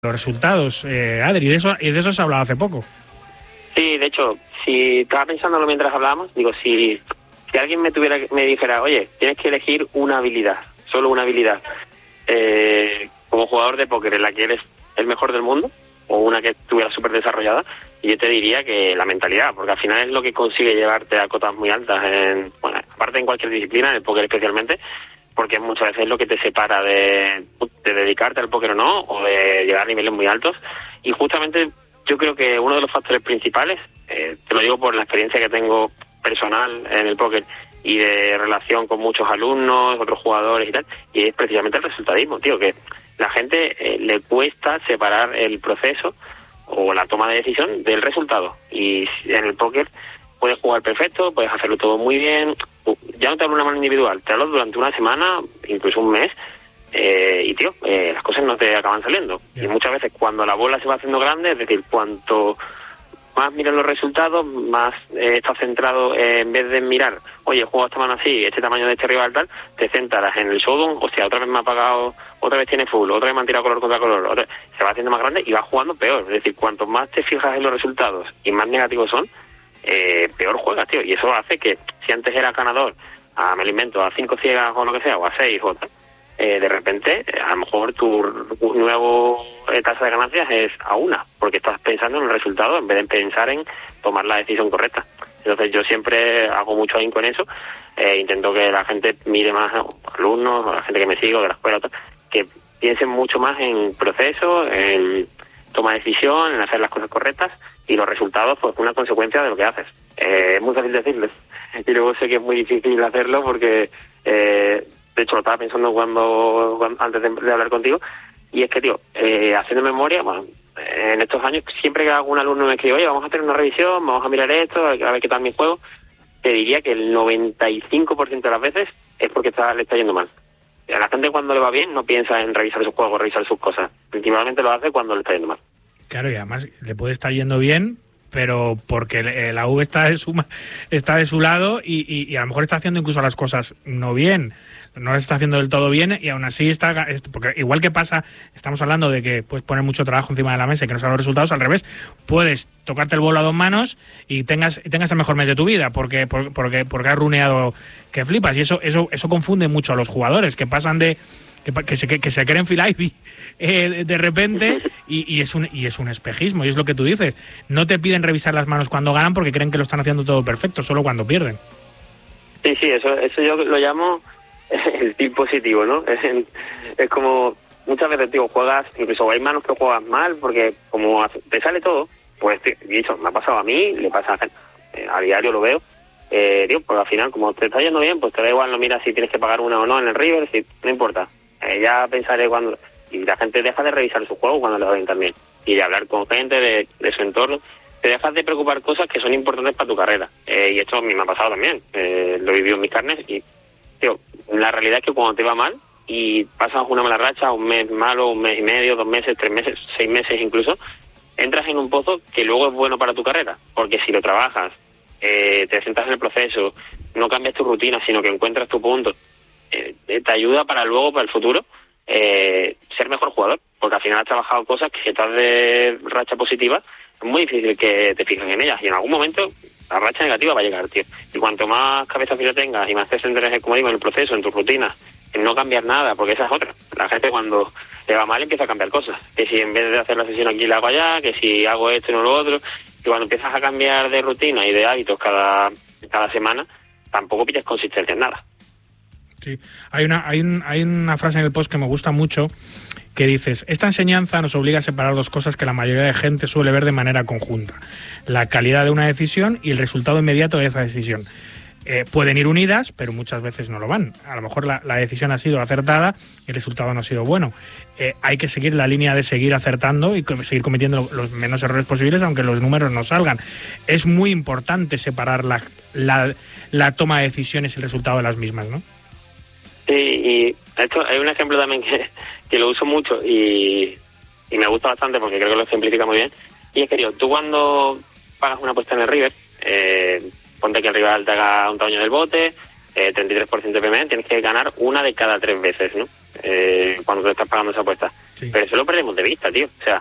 los resultados, Adri, y de eso se ha hablado hace poco. Sí, de hecho, si estaba pensándolo mientras hablábamos, digo, si alguien me dijera, oye, tienes que elegir una habilidad, solo una habilidad, como jugador de póker en la que eres el mejor del mundo, o una que estuviera súper desarrollada, yo te diría que la mentalidad, porque al final es lo que consigue llevarte a cotas muy altas, aparte en cualquier disciplina, en el póker especialmente, porque muchas veces es lo que te separa de dedicarte al póker o no, o de llegar a niveles muy altos. Y justamente yo creo que uno de los factores principales, te lo digo por la experiencia que tengo personal en el póker y de relación con muchos alumnos, otros jugadores y tal, y es precisamente el resultadismo, tío, que la gente le cuesta separar el proceso o la toma de decisión del resultado. Y en el póker puedes jugar perfecto, puedes hacerlo todo muy bien. Ya no te hablo de una mano individual, te hablo durante una semana, incluso un mes, y tío, las cosas no te acaban saliendo. Yeah. Y muchas veces cuando la bola se va haciendo grande, es decir, cuanto más miras los resultados, más estás centrado, en vez de mirar, oye, juego esta mano así, este tamaño de este rival tal, te centras en el showdown, hostia, otra vez me ha pagado, otra vez tiene full, otra vez me han tirado color contra color, se va haciendo más grande y va jugando peor. Es decir, cuanto más te fijas en los resultados y más negativos son, peor juegas, tío. Y eso hace que si antes eras ganador, me lo invento, a 5 ciegas o lo que sea, o a 6 o tal, de repente, a lo mejor tu nuevo tasa de ganancias es a 1, porque estás pensando en el resultado en vez de pensar en tomar la decisión correcta. Entonces yo siempre hago mucho ahínco en eso, intento que la gente mire más, alumnos, o la gente que me sigue, de la escuela, que piensen mucho más en proceso, en toma de decisión, en hacer las cosas correctas, y los resultados, pues, una consecuencia de lo que haces. Es muy fácil decirles, y luego sé que es muy difícil hacerlo porque, de hecho, lo estaba pensando cuando antes de hablar contigo, y es que, tío, haciendo memoria, bueno, en estos años, siempre que algún alumno me escribe, oye, vamos a hacer una revisión, vamos a mirar esto, a ver qué tal mi juego, te diría que el 95% de las veces es porque le está yendo mal. A la gente cuando le va bien no piensa en revisar sus juegos, revisar sus cosas. Principalmente lo hace cuando le está yendo mal. Claro, y además le puede estar yendo bien, pero porque la V está de su lado y a lo mejor está haciendo incluso las cosas no bien, no las está haciendo del todo bien, y aún así está, porque igual que pasa, estamos hablando de que puedes poner mucho trabajo encima de la mesa y que no salgan los resultados, al revés, puedes tocarte el bolo a 2 manos y tengas el mejor mes de tu vida porque has runeado que flipas, y eso confunde mucho a los jugadores, que pasan de que se creen Phil Ivey de repente y es un espejismo, y es lo que tú dices, no te piden revisar las manos cuando ganan porque creen que lo están haciendo todo perfecto, solo cuando pierden. Sí, eso yo lo llamo el tip positivo, ¿no? Es como muchas veces, tío, juegas, incluso hay manos que juegas mal porque como te sale todo, pues, dicho, me ha pasado a mí, le pasa a diario, lo veo, tío, porque al final, como te está yendo bien, pues te da igual, no miras si tienes que pagar una o no en el river, si no importa. Ya pensaré cuando... Y la gente deja de revisar su juego cuando le va bien también. Y de hablar con gente de su entorno. Te dejas de preocupar cosas que son importantes para tu carrera. Y esto a mí me ha pasado también. Lo he vivido en mis carnes. Y, tío, la realidad es que cuando te va mal y pasas una mala racha, un mes malo, un mes y medio, 2 meses, 3 meses, 6 meses incluso, entras en un pozo que luego es bueno para tu carrera. Porque si lo trabajas, te centras en el proceso, no cambias tu rutina, sino que encuentras tu punto, te ayuda para luego, para el futuro, ser mejor jugador, porque al final has trabajado cosas que si estás de racha positiva es muy difícil que te fijes en ellas, y en algún momento la racha negativa va a llegar, tío, y cuanto más cabeza fría tengas y más te centres, como digo, en el proceso, en tu rutina, en no cambiar nada, porque esa es otra. La gente cuando le va mal empieza a cambiar cosas, que si en vez de hacer la sesión aquí la hago allá, que si hago esto y no lo otro, y cuando empiezas a cambiar de rutina y de hábitos cada semana, tampoco pillas consistencia en nada. Sí, hay una frase en el post que me gusta mucho que dices: esta enseñanza nos obliga a separar 2 cosas que la mayoría de gente suele ver de manera conjunta: la calidad de una decisión y el resultado inmediato de esa decisión. Pueden ir unidas, pero muchas veces no lo van. A lo mejor la decisión ha sido acertada y el resultado no ha sido bueno. Hay que seguir la línea de seguir acertando y seguir cometiendo los menos errores posibles, aunque los números no salgan. Es muy importante separar la toma de decisiones y el resultado de las mismas, ¿no? Sí, y esto hay un ejemplo también que lo uso mucho y me gusta bastante porque creo que lo ejemplifica muy bien, y es que, tío, tú cuando pagas una apuesta en el river, ponte que el rival te haga un tamaño del bote, 33% de PME, tienes que ganar 1 de cada 3 veces, ¿no? Cuando te estás pagando esa apuesta. Sí. Pero eso lo perdemos de vista, tío. O sea,